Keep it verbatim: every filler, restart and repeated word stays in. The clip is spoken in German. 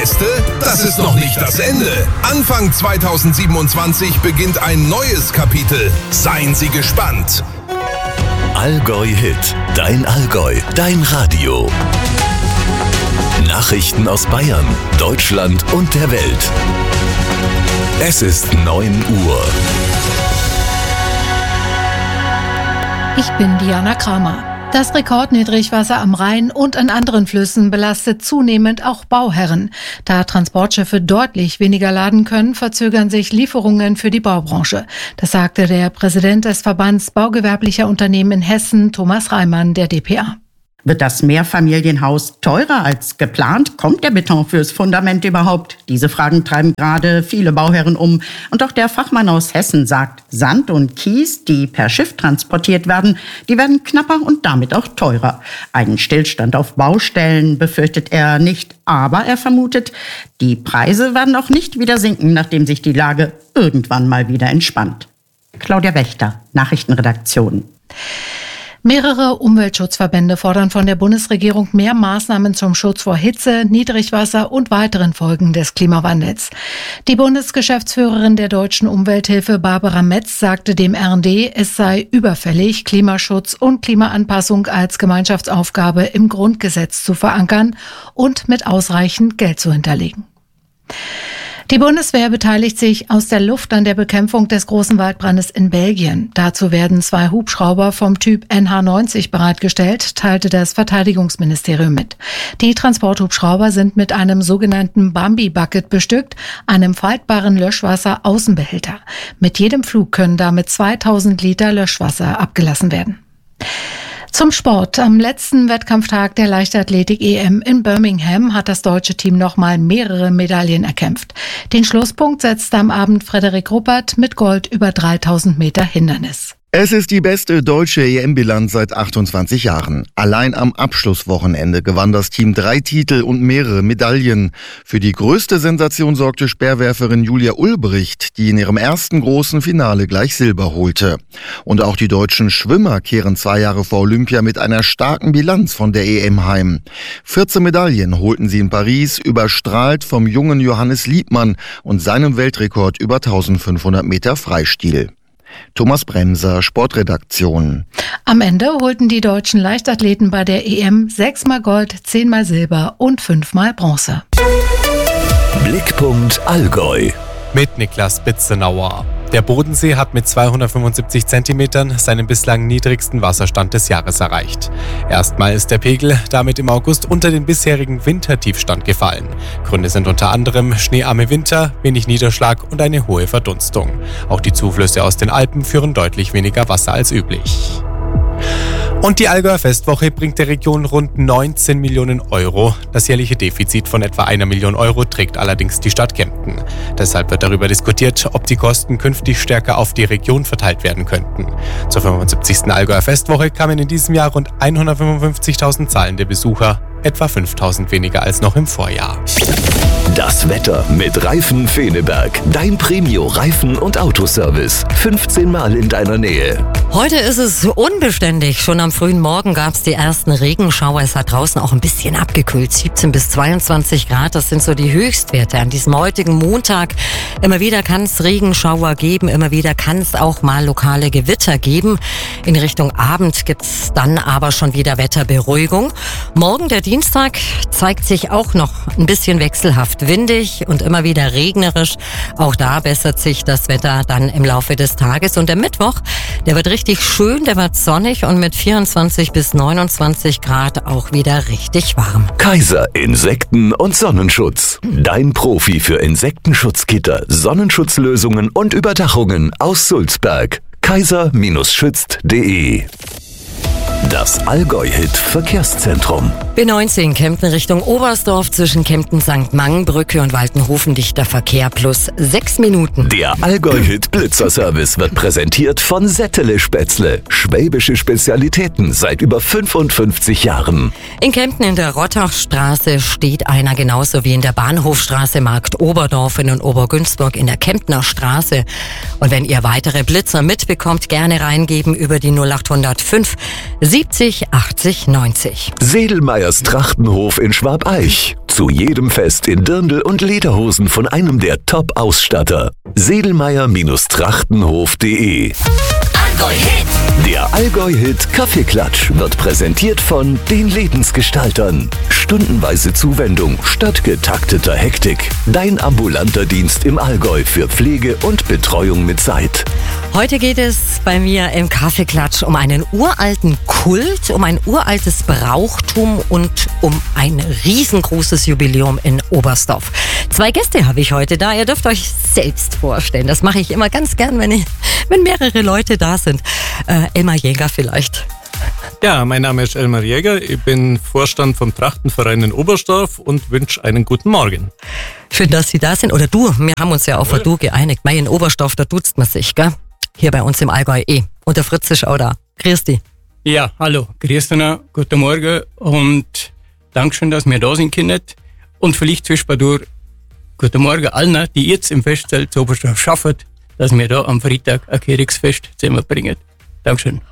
Das ist noch nicht das Ende. Anfang zweitausendsiebenundzwanzig beginnt ein neues Kapitel. Seien Sie gespannt. Allgäu Hit, dein Allgäu, dein Radio. Nachrichten aus Bayern, Deutschland und der Welt. Es ist neun Uhr. Ich bin Diana Kramer. Das Rekordniedrigwasser am Rhein und an anderen Flüssen belastet zunehmend auch Bauherren. Da Transportschiffe deutlich weniger laden können, verzögern sich Lieferungen für die Baubranche. Das sagte der Präsident des Verbands Baugewerblicher Unternehmen in Hessen, Thomas Reimann, der D P A. Wird das Mehrfamilienhaus teurer als geplant? Kommt der Beton fürs Fundament überhaupt? Diese Fragen treiben gerade viele Bauherren um. Und auch der Fachmann aus Hessen sagt, Sand und Kies, die per Schiff transportiert werden, die werden knapper und damit auch teurer. Einen Stillstand auf Baustellen befürchtet er nicht, aber er vermutet, die Preise werden auch nicht wieder sinken, nachdem sich die Lage irgendwann mal wieder entspannt. Claudia Wächter, Nachrichtenredaktion. Mehrere Umweltschutzverbände fordern von der Bundesregierung mehr Maßnahmen zum Schutz vor Hitze, Niedrigwasser und weiteren Folgen des Klimawandels. Die Bundesgeschäftsführerin der Deutschen Umwelthilfe Barbara Metz sagte dem R und D, es sei überfällig, Klimaschutz und Klimaanpassung als Gemeinschaftsaufgabe im Grundgesetz zu verankern und mit ausreichend Geld zu hinterlegen. Die Bundeswehr beteiligt sich aus der Luft an der Bekämpfung des großen Waldbrandes in Belgien. Dazu werden zwei Hubschrauber vom Typ N H neunzig bereitgestellt, teilte das Verteidigungsministerium mit. Die Transporthubschrauber sind mit einem sogenannten Bambi-Bucket bestückt, einem faltbaren Löschwasser-Außenbehälter. Mit jedem Flug können damit zweitausend Liter Löschwasser abgelassen werden. Zum Sport. Am letzten Wettkampftag der Leichtathletik-E M in Birmingham hat das deutsche Team nochmal mehrere Medaillen erkämpft. Den Schlusspunkt setzte am Abend Frederik Ruppert mit Gold über dreitausend Meter Hindernis. Es ist die beste deutsche E M-Bilanz seit achtundzwanzig Jahren. Allein am Abschlusswochenende gewann das Team drei Titel und mehrere Medaillen. Für die größte Sensation sorgte Speerwerferin Julia Ulbricht, die in ihrem ersten großen Finale gleich Silber holte. Und auch die deutschen Schwimmer kehren zwei Jahre vor Olympia mit einer starken Bilanz von der E M heim. vierzehn Medaillen holten sie in Paris, überstrahlt vom jungen Johannes Liebmann und seinem Weltrekord über eintausendfünfhundert Meter Freistil. Thomas Bremser, Sportredaktion. Am Ende holten die deutschen Leichtathleten bei der E M sechsmal Gold, zehnmal Silber und fünfmal Bronze. Blickpunkt Allgäu. Mit Niklas Bitzenauer. Der Bodensee hat mit zweihundertfünfundsiebzig Zentimetern seinen bislang niedrigsten Wasserstand des Jahres erreicht. Erstmal ist der Pegel damit im August unter den bisherigen Wintertiefstand gefallen. Gründe sind unter anderem schneearme Winter, wenig Niederschlag und eine hohe Verdunstung. Auch die Zuflüsse aus den Alpen führen deutlich weniger Wasser als üblich. Und die Allgäuer Festwoche bringt der Region rund neunzehn Millionen Euro. Das jährliche Defizit von etwa einer Million Euro trägt allerdings die Stadt Kempten. Deshalb wird darüber diskutiert, ob die Kosten künftig stärker auf die Region verteilt werden könnten. Zur fünfundsiebzigsten Allgäuer Festwoche kamen in diesem Jahr rund hundertfünfundfünfzigtausend zahlende Besucher, etwa fünftausend weniger als noch im Vorjahr. Das Wetter mit Reifen Feneberg. Dein Premio-Reifen- und Autoservice. fünfzehn Mal in deiner Nähe. Heute ist es unbeständig. Schon am frühen Morgen gab es die ersten Regenschauer. Es hat draußen auch ein bisschen abgekühlt. siebzehn bis zweiundzwanzig Grad, das sind so die Höchstwerte an diesem heutigen Montag. Immer wieder kann es Regenschauer geben. Immer wieder kann es auch mal lokale Gewitter geben. In Richtung Abend gibt es dann aber schon wieder Wetterberuhigung. Morgen, der Dienstag, zeigt sich auch noch ein bisschen wechselhaft windig und immer wieder regnerisch. Auch da bessert sich das Wetter dann im Laufe des Tages. Und der Mittwoch, der wird richtig schön, der wird sonnig und mit vierundzwanzig bis neunundzwanzig Grad auch wieder richtig warm. Kaiser Insekten- und Sonnenschutz. Dein Profi für Insektenschutzgitter, Sonnenschutzlösungen und Überdachungen aus Sulzberg. kaiser schützt punkt de. Das Allgäu-Hit-Verkehrszentrum. B neunzehn Kempten Richtung Oberstdorf zwischen Kempten-Sankt Mangenbrücke und Waltenhofen dichter Verkehr plus sechs Minuten. Der Allgäu-Hit-Blitzerservice wird präsentiert von Settele Spätzle. Schwäbische Spezialitäten seit über fünfundfünfzig Jahren. In Kempten in der Rottachstraße steht einer, genauso wie in der Bahnhofstraße Markt Oberdorf und in Obergünzburg in der Kemptner Straße. Und wenn ihr weitere Blitzer mitbekommt, gerne reingeben über die null acht null fünf siebzig achtzig neunzig. Sedelmeyers Trachtenhof in Schwabeich. Zu jedem Fest in Dirndl und Lederhosen von einem der Top-Ausstatter. sedelmeyer Trachtenhof punkt de. Allgäu-Hit. Der Allgäu-Hit Kaffeeklatsch wird präsentiert von den Lebensgestaltern. Stundenweise Zuwendung statt getakteter Hektik. Dein ambulanter Dienst im Allgäu für Pflege und Betreuung mit Zeit. Heute geht es bei mir im Kaffeeklatsch um einen uralten Kult, um ein uraltes Brauchtum und um ein riesengroßes Jubiläum in Oberstdorf. Zwei Gäste habe ich heute da. Ihr dürft euch selbst vorstellen. Das mache ich immer ganz gern, wenn, ich, wenn mehrere Leute da sind. Äh, Elmar Jäger vielleicht. Ja, mein Name ist Elmar Jäger. Ich bin Vorstand vom Trachtenverein in Oberstdorf und wünsche einen guten Morgen. Schön, dass Sie da sind. Oder du, wir haben uns ja auf ein Du geeinigt. Mei, in Oberstdorf, da duzt man sich, gell? Hier bei uns im Allgäu eh. Und der Fritz ist auch da. Grüß dich. Ja, hallo. Grüß dich, guten Morgen und Dankeschön, dass wir da sind können. Und vielleicht zwischendurch guten Morgen allen, die jetzt im Festzelt zu Oberstdorf schaffen, dass wir da am Freitag ein Kirchsfest zusammenbringen. Dankeschön.